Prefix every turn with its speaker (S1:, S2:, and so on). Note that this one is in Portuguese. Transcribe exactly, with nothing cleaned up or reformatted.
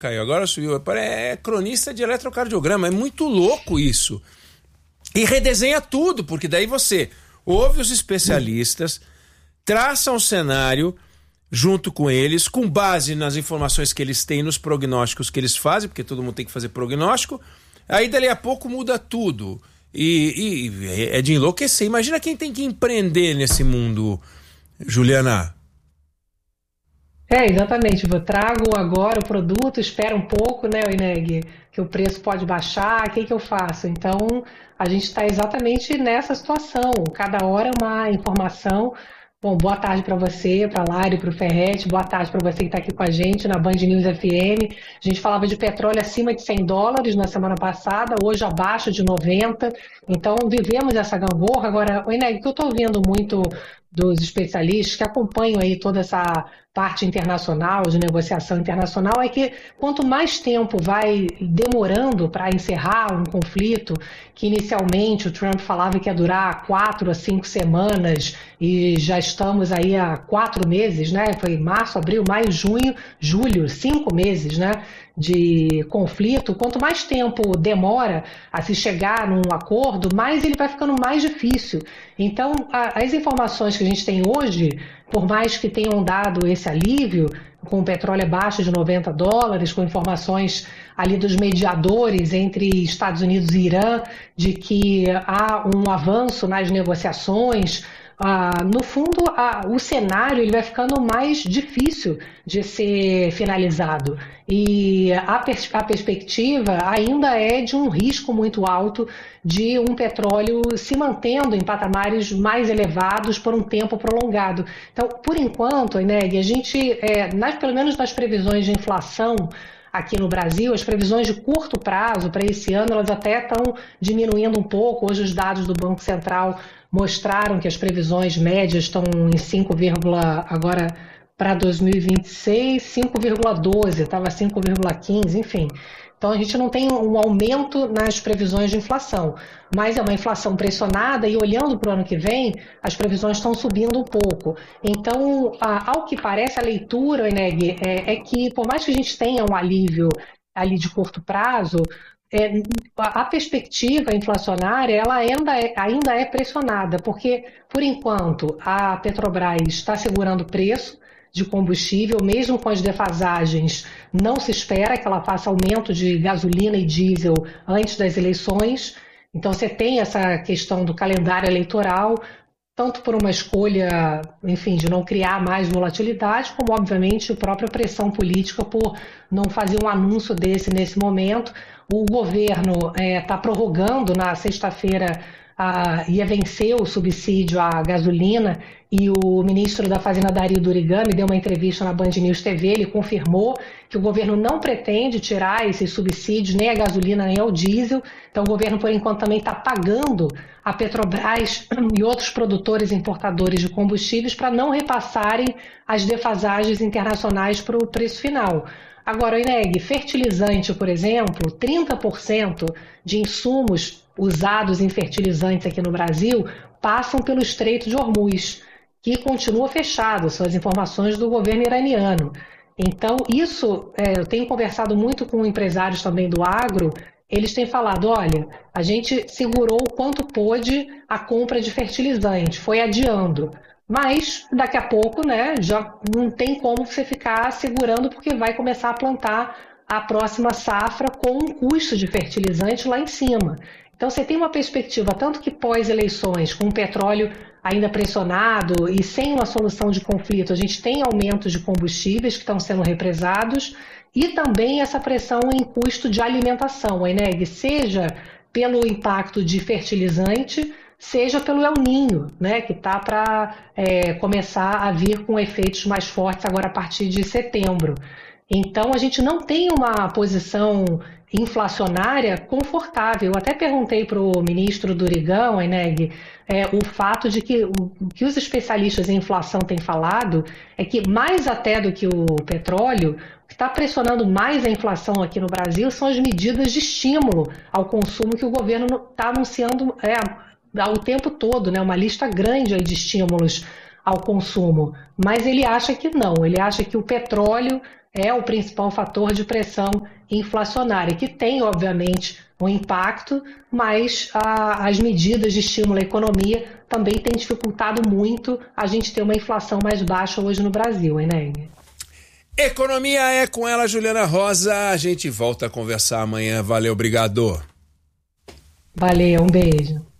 S1: Caiu, agora subiu. É cronista de eletrocardiograma. É muito louco isso. E redesenha tudo, porque daí você ouve os especialistas, traça um cenário junto com eles, com base nas informações que eles têm, nos prognósticos que eles fazem, porque todo mundo tem que fazer prognóstico. Aí, dali a pouco, muda tudo. E, e é de enlouquecer. Imagina quem tem que empreender nesse mundo, Juliana.
S2: É, exatamente. Eu trago agora o produto, espero um pouco, né, Ineg, que o preço pode baixar, o que que eu faço? Então, a gente está exatamente nessa situação. Cada hora é uma informação. Bom, boa tarde para você, para a Lari, para o Ferretti, boa tarde para você que está aqui com a gente na Band News F M. A gente falava de petróleo acima de cem dólares na semana passada, hoje abaixo de noventa. Então, vivemos essa gangorra. Agora, o Ineg, que eu estou ouvindo muito dos especialistas que acompanham aí toda essa parte internacional, de negociação internacional, é que quanto mais tempo vai demorando para encerrar um conflito, que inicialmente o Trump falava que ia durar quatro a cinco semanas, e já estamos aí há quatro meses, né? Foi março, abril, maio, junho, julho, cinco meses, né? De conflito, quanto mais tempo demora a se chegar num acordo, mais ele vai ficando mais difícil. Então, a, as informações que a gente tem hoje, por mais que tenham dado esse alívio, com o petróleo abaixo de noventa dólares, com informações ali dos mediadores entre Estados Unidos e Irã, de que há um avanço nas negociações, Ah, no fundo, ah, o cenário ele vai ficando mais difícil de ser finalizado. E a, pers a perspectiva ainda é de um risco muito alto de um petróleo se mantendo em patamares mais elevados por um tempo prolongado. Então, por enquanto, Ineg, a gente, é, nas, pelo menos nas previsões de inflação aqui no Brasil, as previsões de curto prazo para esse ano, elas até estão diminuindo um pouco. Hoje os dados do Banco Central mostraram que as previsões médias estão em cinco, agora para dois mil e vinte e seis, cinco vírgula doze, estava cinco vírgula quinze, enfim. Então a gente não tem um aumento nas previsões de inflação, mas é uma inflação pressionada e olhando para o ano que vem, as previsões estão subindo um pouco. Então, a, ao que parece, a leitura, Ineg, é, é que por mais que a gente tenha um alívio ali de curto prazo, É, a perspectiva inflacionária ela ainda é, ainda é pressionada, porque, por enquanto, a Petrobras está segurando o preço de combustível, mesmo com as defasagens, não se espera que ela faça aumento de gasolina e diesel antes das eleições. Então, você tem essa questão do calendário eleitoral, tanto por uma escolha, enfim, de não criar mais volatilidade, como, obviamente, a própria pressão política por não fazer um anúncio desse nesse momento. O governo está é, prorrogando na sexta-feira, ia vencer o subsídio à gasolina, e o ministro da Fazenda, Dario Durigami, deu uma entrevista na Band News T V, ele confirmou que o governo não pretende tirar esses subsídios, nem a gasolina, nem ao diesel. Então o governo, por enquanto, também está pagando a Petrobras e outros produtores e importadores de combustíveis para não repassarem as defasagens internacionais para o preço final. Agora, Ineg, fertilizante, por exemplo, trinta por cento de insumos usados em fertilizantes aqui no Brasil passam pelo Estreito de Hormuz, que continua fechado, são as informações do governo iraniano. Então, isso, é, eu tenho conversado muito com empresários também do agro, eles têm falado, olha, a gente segurou o quanto pôde a compra de fertilizante, foi adiando. Mas daqui a pouco, né, já não tem como você ficar segurando, porque vai começar a plantar a próxima safra com um custo de fertilizante lá em cima. Então você tem uma perspectiva, tanto que pós-eleições, com o petróleo ainda pressionado e sem uma solução de conflito, a gente tem aumentos de combustíveis que estão sendo represados e também essa pressão em custo de alimentação, Ineg, seja pelo impacto de fertilizante, seja pelo El Niño, né, que está para é, começar a vir com efeitos mais fortes agora a partir de setembro. Então, a gente não tem uma posição inflacionária confortável. Eu até perguntei para o ministro Durigão, Ineg, é, o fato de que o que os especialistas em inflação têm falado é que, mais até do que o petróleo, o que está pressionando mais a inflação aqui no Brasil são as medidas de estímulo ao consumo que o governo está anunciando é, ao tempo todo, né, uma lista grande aí de estímulos ao consumo, mas ele acha que não, ele acha que o petróleo é o principal fator de pressão inflacionária, que tem, obviamente, um impacto, mas a, as medidas de estímulo à economia também têm dificultado muito a gente ter uma inflação mais baixa hoje no Brasil, hein, Neg?
S1: Economia é com ela, Juliana Rosa. A gente volta a conversar amanhã. Valeu, obrigado.
S2: Valeu, um beijo.